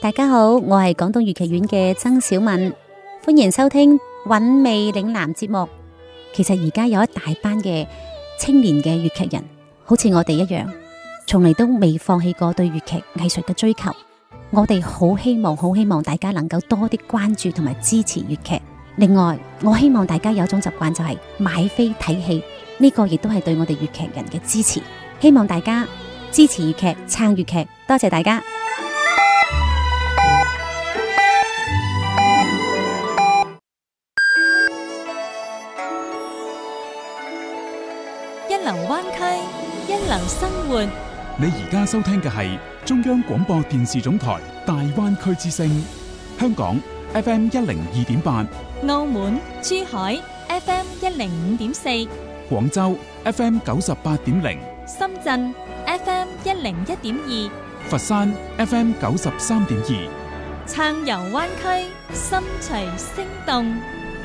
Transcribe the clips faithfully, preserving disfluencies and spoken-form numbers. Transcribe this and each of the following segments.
大家好，我係廣東粵劇院嘅曾小敏，歡迎收聽韻味嶺南節目。其實而家有一大班嘅青年嘅粵劇人，好似我哋一樣，從嚟都未放棄過對粵劇藝術嘅追求。我哋好希望，好希望大家能夠多啲關注同埋支持粵劇。另外，我希望大家有一種習慣，就係買飛睇戲，呢個亦都係對我哋粵劇人嘅支持。希望大家支持粵劇，撐粵劇，多謝大家。 一流灣區，一流生活。 你而家收聽嘅係中央廣播電視總台大灣區之聲，香港 F M 一零二點八， 澳門、珠海 F M 一零五點四， 廣州 F M 九十八點零， 深圳 F M 一零一點二， 佛山 F M 九十三點二。 撐遊灣區，心隨聲動。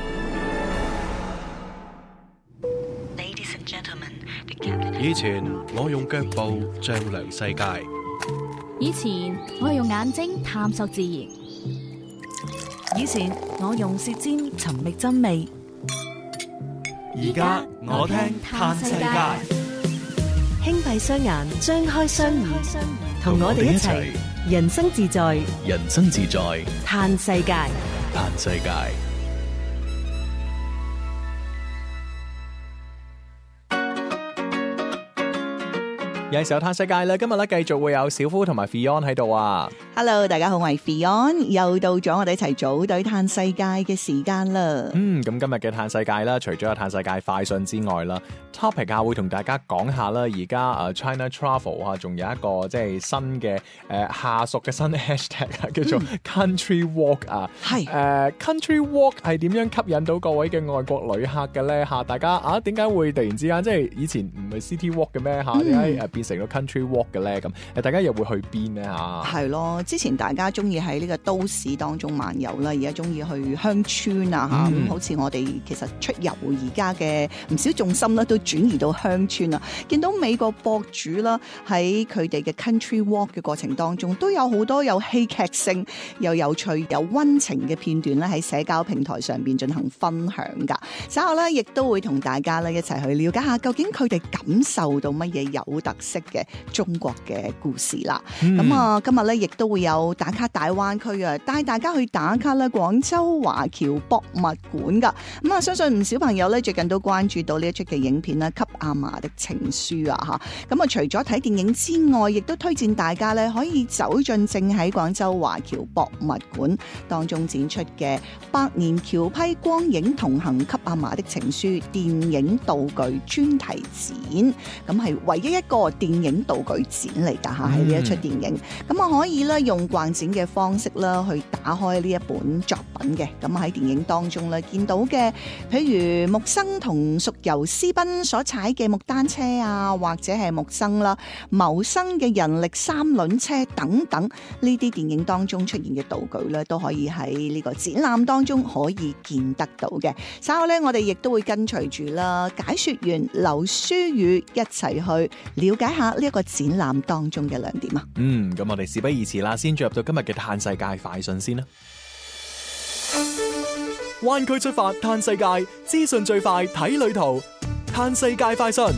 以前我用腳步丈量世界， 以前我用眼睛探索自然， 以前我用舌尖尋覓真味， 而家我聽嘆世界。 輕閉雙眼，張開雙耳，同我哋一齊人生自在， 人生自在嘆世界， 嘆世界。 有時候嘆世界啦，今日咧繼續會有小夫同埋 Fion 喺度啊。 Hello， 大家好，我係 Fion，又到咗我哋一齊組隊嘆世界嘅時間啦。 嗯，咁今日嘅嘆世界啦，除咗有嘆世界快訊之外啦 ，topic 啊會同大家講下啦，而家誒 China Travel 啊，仲有一個即係新嘅誒、呃、下屬嘅新 hashtag 啊，叫做 Country Walk 啊。係誒、 嗯呃、Country Walk 係點樣吸引到各位嘅外國旅客嘅咧？嚇，大家啊點解會突然之間即係以前唔係 City Walk 嘅咩？嚇點解誒變成咗 Country Walk 嘅咧？咁誒大家又會去邊咧？嚇係咯，之前大家中意喺呢個都市當中漫遊啦，而家中意去鄉村啊嚇，咁、嗯、好似我哋其實出遊而家嘅唔少重心咧都轉移到鄉村啊。見到美國博主啦喺佢哋嘅 Country Walk 嘅過程當中，都有好多有戲劇性又有趣有溫情嘅片段咧喺社交平台上邊進行分享㗎。稍後咧亦都會同大家咧一齊去了解下究竟佢哋感受到乜嘢有特色嘅中國嘅故事啦。咁、嗯、啊今日咧亦都會有打卡大灣區啊，帶大家去打卡咧廣州華僑博物館噶。咁啊，相信唔少朋友咧最近都關注到呢一出嘅影片啦，《給阿嫲的情書》啊吓。咁啊，除咗睇電影之外，亦都推薦大家咧可以走進正喺廣州華僑博物館當中展出嘅百年僑批光影同行給阿嫲的情書電影道具專題展。咁係唯一一個電影道具展嚟噶吓，喺呢一出電影。咁啊，可以咧用逛展嘅方式啦，去打開呢一本作品嘅。咁喺電影當中咧見到嘅，譬如木生同淑由私奔所踩嘅木單車啊，或者係木生啦謀生嘅人力三輪車等等，呢啲電影當中出現嘅道具咧，都可以喺呢個展覽當中可以見得到嘅。稍後咧，我哋亦都會跟隨住啦解說員劉書宇一齊去了解下呢一個展覽當中嘅亮點啊。 嗯，咁我哋事不宜遲啦，先進入到今日嘅嘆世界快訊先啦。灣區出發嘆世界，資訊最快睇旅途，嘆世界快訊。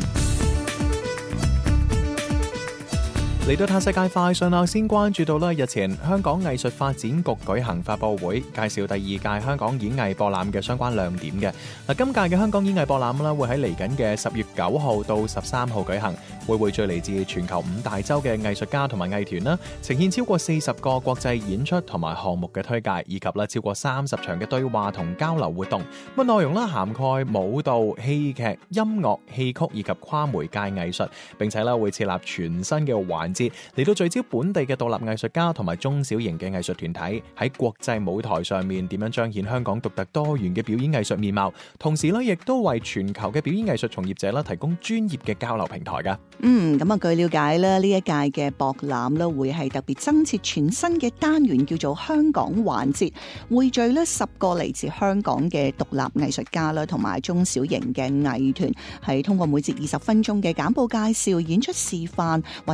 嚟到嘆世界快訊啦，先關注到啦，日前香港藝術發展局舉行發佈會，介紹第二屆香港演藝博覽嘅相關亮點嘅。嗱，今屆嘅香港演藝博覽啦，會喺嚟緊嘅十月九號到十三號舉行，會匯聚嚟自全球五大洲嘅藝術家同埋藝團啦，呈現超過四十個國際演出同埋項目嘅推介，以及啦超過三十場嘅對話同交流活動。咁內容啦涵蓋舞蹈、戲劇、音樂、戲曲以及跨媒介藝術，並且啦會設立全新嘅環嚟到聚焦本地嘅獨立藝術家同埋中小型嘅藝術團體喺國際舞台上面點樣彰顯香港獨特多元嘅表演藝術面貌，同時咧亦都為全球嘅表演藝術從業者啦提供專業嘅交流平台噶。 嗯，咁啊，據了解咧，呢一屆嘅博覽咧會係特別增設全新嘅單元，叫做香港環節，匯聚咧十個嚟自香港嘅獨立藝術家啦，同埋中小型嘅藝團，係通過每節二十分鐘嘅簡報介紹、演出示範或者係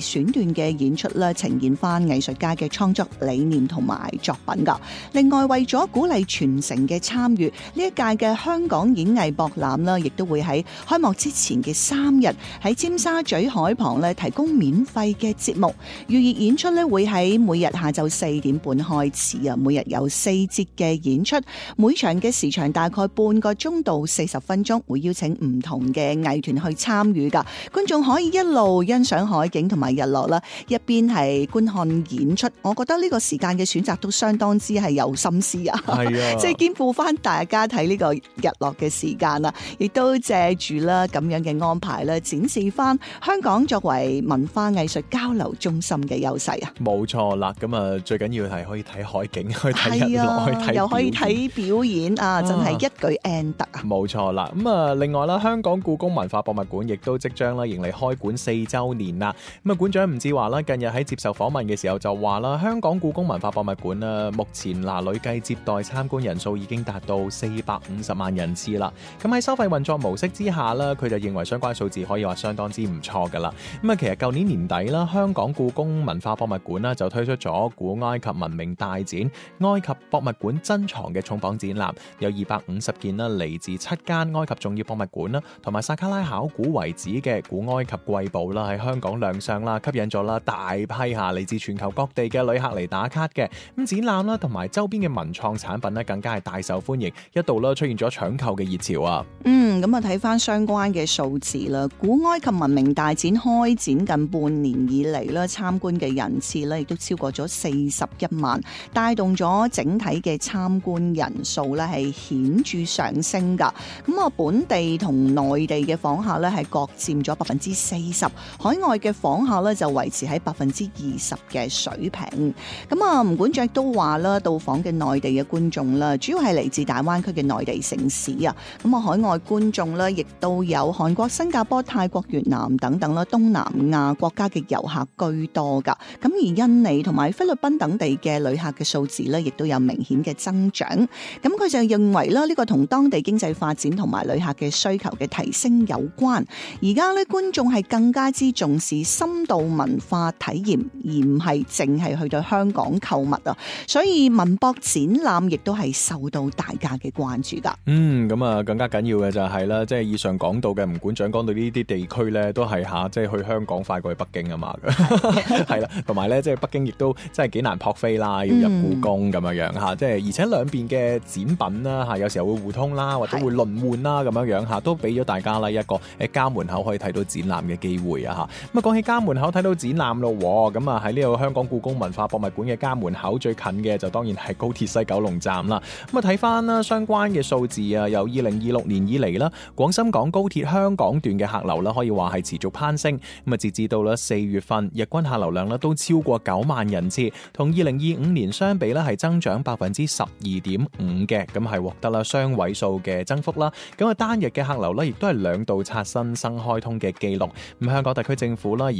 選段嘅演出咧，呈現翻藝術家嘅創作理念同埋作品噶。另外，為咗鼓勵傳承嘅參與，呢一屆嘅香港演藝博覽啦，亦都會喺開幕之前嘅三日喺尖沙咀海旁咧提供免費嘅節目。預熱演出咧會喺每日下晝四點半開始啊，每日有四節嘅演出，每場嘅時長大概半個鐘到四十分鐘，會邀請唔同嘅藝團去參與噶。觀眾可以一路欣賞海景同埋日落啦，一邊係觀看演出。我覺得呢個時間嘅選擇都相當之係有心思啊，係啊，即係兼顧翻大家睇呢個日落嘅時間啦，亦都借住啦咁樣嘅安排啦，展示翻香港作為文化藝術交流中心嘅優勢啊。 冇錯啦，咁啊最緊要係可以睇海景，去睇日落，去睇又可以睇表演啊，真係一舉 N 得啊！ 冇錯啦，咁啊另外啦，香港故宮文化博物館亦都即將啦迎嚟開館四週年啦。咁啊館長吳志華啦近日喺接受訪問嘅時候就話啦，香港故宮文化博物館啦目前嗱累計接待參觀人數已經達到四百五十萬人次啦。咁喺收費運作模式之下啦，佢就認為相關數字可以話相當之唔錯噶啦。咁啊其實舊年年底啦，香港故宮文化博物館啦就推出咗古埃及文明大展埃及博物館珍藏嘅重磅展覽，有二百五十件啦嚟自七間埃及重要博物館啦，同埋薩卡拉考古遺址嘅古埃及瑰寶啦喺香港亮相啦，吸引咗啦大批下嚟自全球各地嘅旅客嚟打卡嘅。咁展覽啦同埋周邊嘅文創產品咧更加係大受歡迎，一度啦出現咗搶購嘅熱潮啊。 嗯，咁啊睇翻相關嘅數字啦，古埃及文明大展開展近半年以嚟啦，參觀嘅人次咧亦都超過咗四十一萬，帶動咗整體嘅參觀人數咧係顯著上升噶。咁啊，本地同內地嘅訪客咧係各佔咗百分之四十，海外嘅訪客咧就維持喺百分之二十嘅水平。咁啊，吳館長都話啦，到訪嘅內地嘅觀眾啦，主要係嚟自大灣區嘅內地城市啊。咁啊，海外觀眾咧亦都有韓國、新加坡、泰國、越南等等啦，東南亞國家嘅遊客居多噶。咁而印尼同埋菲律賓等地嘅旅客嘅數字咧，亦都有明顯嘅增長。咁佢就認為啦，呢個同當地經濟發展同埋旅客嘅需求嘅提升有關。而家咧觀眾係更加之重視深度文化體驗，而唔係淨係去到香港購物啊。所以文博展覽亦都係受到大家嘅關注噶。 嗯，咁啊更加緊要嘅就係啦，即係以上講到嘅吳館長講到呢啲地區咧，都係吓即係去香港快過去北京啊嘛。係啦，同埋咧即係北京亦都真係幾難撲飛啦，要入故宮咁樣樣吓，即係而且兩邊嘅展品啦吓，有時候會互通啦，或者會輪換啦咁樣樣吓，都俾咗大家啦一個誒家門口可以睇到展覽嘅機會啊吓。咁啊講起家門口睇到展覽咯，咁啊喺呢個香港故宮文化博物館嘅家門口最近嘅就當然係高鐵西九龍站啦。咁啊睇翻啦相關嘅數字啊，由二零二六年以嚟啦，廣深港高鐵香港段嘅客流啦可以話係持續攀升。咁啊截至到啦四月份，日均客流量咧都超過九萬人次，同二零二五年相比咧係增長百分之十二點五嘅，咁係獲得啦雙位數嘅增幅啦。咁啊單日嘅客流咧亦都係兩度刷新新開通嘅記錄。咁香港特區政府啦而